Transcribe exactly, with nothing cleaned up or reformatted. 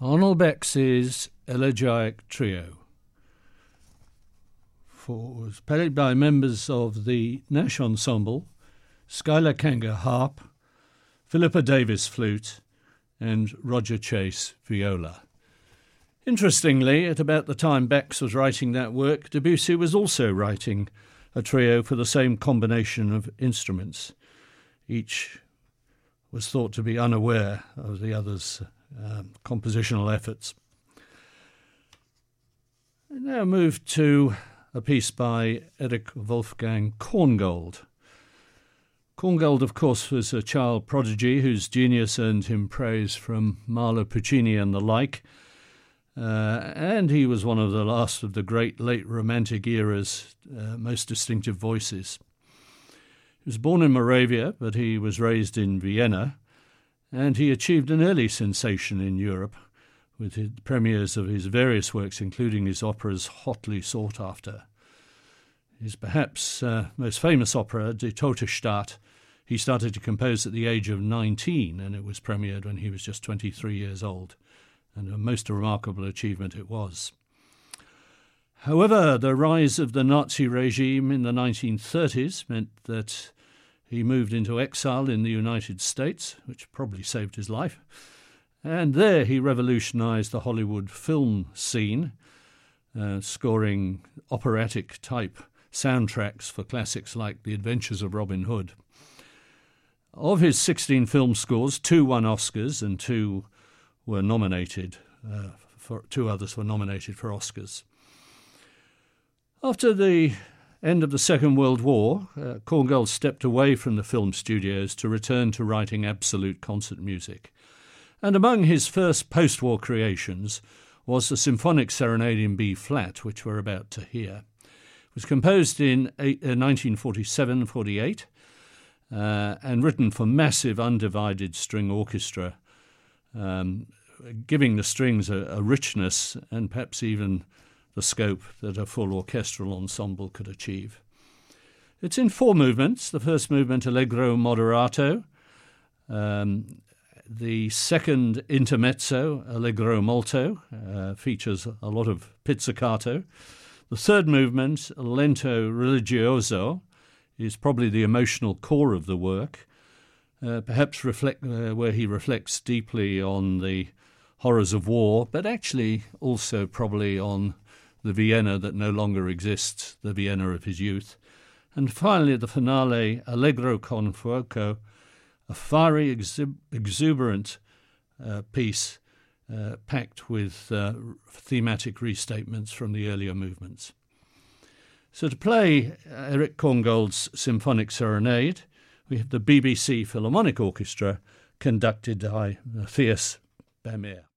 Arnold Bex's Elegiac Trio for, was played by members of the Nash Ensemble, Skylar Kanga harp, Philippa Davis flute, and Roger Chase viola. Interestingly, at about the time Bex was writing that work, Debussy was also writing a trio for the same combination of instruments. Each was thought to be unaware of the other's um, compositional efforts. I now move to a piece by Erich Wolfgang Korngold. Korngold, of course, was a child prodigy whose genius earned him praise from Mahler, Puccini and the like, uh, and he was one of the last of the great late Romantic era's uh, most distinctive voices. He was born in Moravia, but he was raised in Vienna, and he achieved an early sensation in Europe with the premieres of his various works, including his operas hotly sought after. His perhaps uh, most famous opera, Die Tote Stadt, he started to compose at the age of nineteen, and it was premiered when he was just twenty-three years old, and a most remarkable achievement it was. However, the rise of the Nazi regime in the nineteen thirties meant that he moved into exile in the United States, which probably saved his life, and there he revolutionized the Hollywood film scene, uh, scoring operatic-type soundtracks for classics like The Adventures of Robin Hood. Of his sixteen film scores, two won Oscars and two were nominated, uh, for two others were nominated for Oscars. After the end of the Second World War, uh, Korngold stepped away from the film studios to return to writing absolute concert music. And among his first post-war creations was the Symphonic Serenade in B-flat, which we're about to hear. It was composed in nineteen forty-seven forty-eight uh, and written for massive undivided string orchestra, um, giving the strings a, a richness and perhaps even the scope that a full orchestral ensemble could achieve. It's in four movements. The first movement, Allegro moderato. Um, the second, Intermezzo, Allegro molto, uh, features a lot of pizzicato. The third movement, Lento religioso, is probably the emotional core of the work, uh, perhaps reflect, uh, where he reflects deeply on the horrors of war, but actually also probably on the Vienna that no longer exists, the Vienna of his youth. And finally, the finale, Allegro con fuoco, a fiery, exub- exuberant uh, piece uh, packed with uh, thematic restatements from the earlier movements. So to play Erich Korngold's Symphonic Serenade, we have the B B C Philharmonic Orchestra conducted by Matthias Bermer.